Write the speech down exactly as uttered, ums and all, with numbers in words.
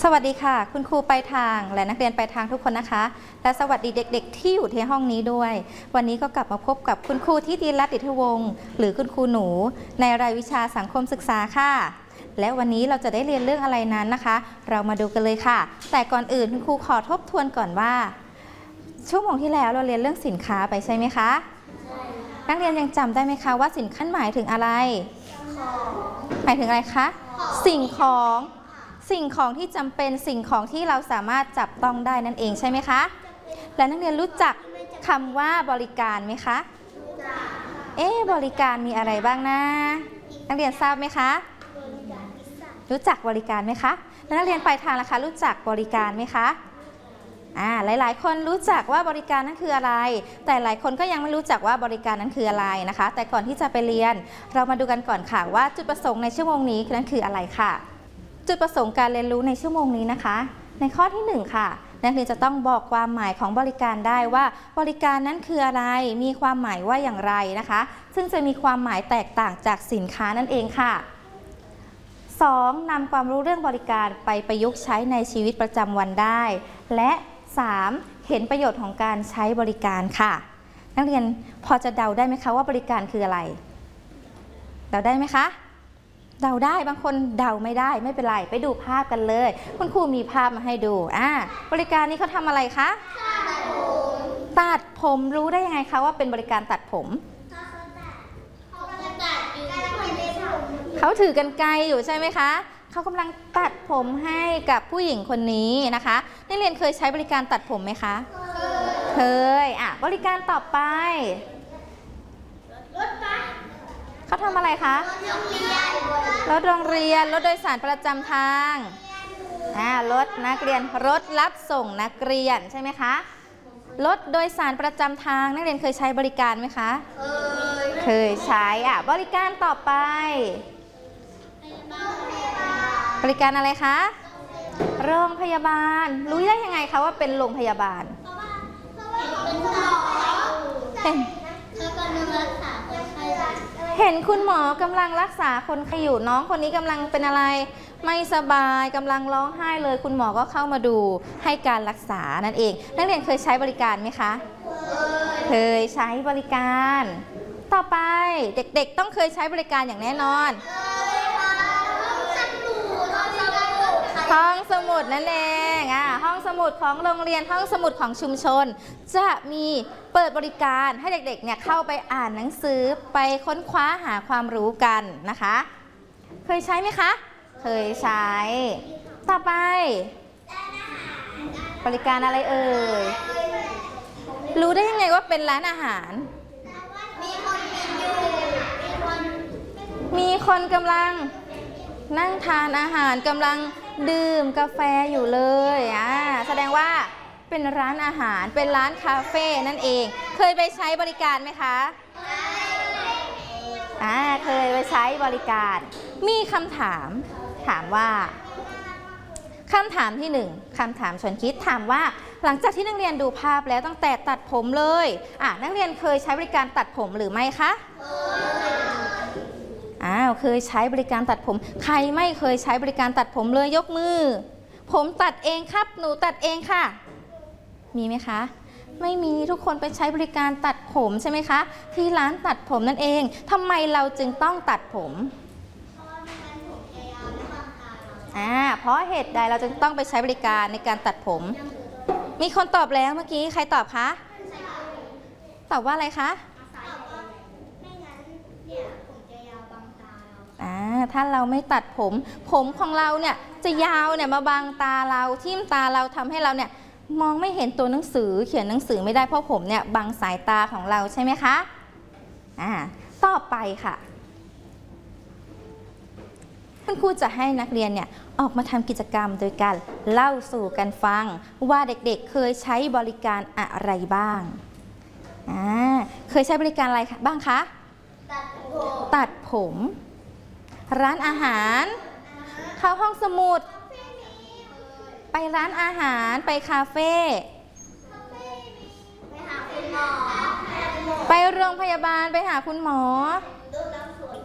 วัสดีค่ะคุณครูปลายทางและนักเรียนปลายทางทุกคนนะคะและสวัสดีเด็กๆที่อยู่ที่ห้องนี้ด้วยวันนี้ก็กลับมาพบกับคุณครูทิติรัตน์ อิทธิวงศ์หรือคุณครูหนูในรายวิชาสังคมศึกษาค่ะและวันนี้เราจะได้เรียนเรื่องอะไรนั้นนะคะเรามาดูกันเลยค่ะแต่ก่อนอื่นคุณครูขอทบทวนก่อนว่าชั่วโมงที่แล้วเราเรียนเรื่องสินค้าไปใช่ไหมคะนักเรียนยังจำได้ไหมคะว่าสินค้าหมายถึงอะไรหมายถึงอะไรคะสิ่งของสิ่งของที่จำเป็นสิ่งของที่เราสามารถจับต้องได้นั่นเองใช่ไหมคะและนักเรียนรู้จักคำว่าบริการไหมคะเอ๊ะบริการมีอะไรบ้างนะนักเรียนทราบไหมคะรู้จักบริการไหมคะแล้วนักเรียนปลายทางล่ะคะรู้จักบริการไหมคะอ่าหลายๆคนรู้จักว่าบริการนั้นคืออะไรแต่หลายคนก็ยังไม่รู้จักว่าบริการนั้นคืออะไรนะคะแต่ก่อนที่จะไปเรียนเรามาดูกันก่อนค่ะว่าจุดประสงค์ในชั่วโมงนี้นั้นคืออะไรค่ะจุดประสงค์การเรียนรู้ในชั่วโมงนี้นะคะในข้อที่หนึ่งค่ะนักเรียนจะต้องบอกความหมายของบริการได้ว่าบริการนั้นคืออะไรมีความหมายว่าอย่างไรนะคะซึ่งจะมีความหมายแตกต่างจากสินค้านั่นเองค่ะสองนำความรู้เรื่องบริการไปประยุกต์ใช้ในชีวิตประจำวันได้และสามเห็นประโยชน์ของการใช้บริการค่ะนักเรียนพอจะเดาได้ไหมคะว่าบริการคืออะไรเดาได้ไหมคะเดาได้บางคนเดาไม่ได้ไม่เป็นไรไปดูภาพกันเลยคุณครูมีภาพมาให้ดูอ่าบริการนี้เขาทำอะไรคะตัดผมตัดผมรู้ได้ยังไงคะว่าเป็นบริการตัดผมเขาถือกรรไกรอยู่ใช่ไหมคะเขากำลังตัดผมให้กับผู้หญิงคนนี้นะคะนักเรียนเคยใช้บริการตัดผมไหมคะเคยอ่ะบริการต่อไปเขาทำอะไรคะรถโรงเรียนรถโดยสารประจำทางอ่ารถนักเรียนรถรับส่งนักเรียนใช่ไหมคะรถโดยสารประจำทางนักเรียนเคยใช้บริการไหมคะเคยเคยใช้อ่ะบริการต่อไปบริการอะไรคะโรงพยาบาลรู้ได้ยังไงคะว่าเป็นโรงพยาบาลเห็นเห็นคุณหมอกำลังรักษาคนไข้อยู่น้องคนนี้กำลังเป็นอะไรไม่สบายกำลังร้องไห้เลยคุณหมอก็เข้ามาดูให้การรักษานั่นเองนักเรียนเคยใช้บริการไหมคะเคยใช้บริการต่อไปเด็กๆต้องเคยใช้บริการอย่างแน่นอนห้องสมุดนั่นเองอ่ะห้องสมุดของโรงเรียนห้องสมุดของชุมชนจะมีเปิดบริการให้เด็กๆเนี่ยเข้าไปอ่านหนังสือไปค้นคว้าหาความรู้กันนะคะเคยใช้ไหมคะเคยใช้ต่อไปบริการอะไรเอ่ยรู้ได้ยังไงว่าเป็นร้านอาหารมีคนกำลังนั่งทานอาหารกำลังดื่มกาแฟอยู่เลยอ่าแสดงว่าเป็นร้านอาหารเป็นร้านคาเฟ่นั่นเองเคยไปใช้บริการไหมคะอ่าเคยไปใช้บริการมีคำถามถามว่าคำถามที่หนึ่งคำถามชวนคิดถามว่าหลังจากที่นักเรียนดูภาพแล้วตั้งแต่ตัดผมเลยอ่ะนักเรียนเคยใช้บริการตัดผมหรือไม่คะอ้าวเคยใช้บริการตัดผมใครไม่เคยใช้บริการตัดผมเลยยกมือผมตัดเองครับหนูตัดเองค่ะมีไหมคะไม่มีทุกคนไปใช้บริการตัดผมใช่ไหมคะที่ร้านตัดผมนั่นเองทำไมเราจึงต้องตัดผมอ่าเพราะเหตุใดเราจึงต้องไปใช้บริการในการตัดผมมีคนตอบแล้วเมื่อกี้ใครตอบคะตอบว่าอะไรคะถ้าเราไม่ตัดผมผมของเราเนี่ยจะยาวเนี่ยมาบังตาเราทิ่มตาเราทำให้เราเนี่ยมองไม่เห็นตัวหนังสือเขียนหนังสือไม่ได้เพราะผมเนี่ยบังสายตาของเราใช่ไหมคะอ่าต่อไปค่ะคุณครูจะให้นักเรียนเนี่ยออกมาทำกิจกรรมโดยการเล่าสู่กันฟังว่าเด็กๆเคยใช้บริการอะไรบ้างอ่าเคยใช้บริการอะไรบ้างคะตัดผมตัดผมร้านอาหารเข้าห้องสมุดไปร้านอาหารไปคาเฟ่ไปโรงพยาบาลไปหาคุณหมอ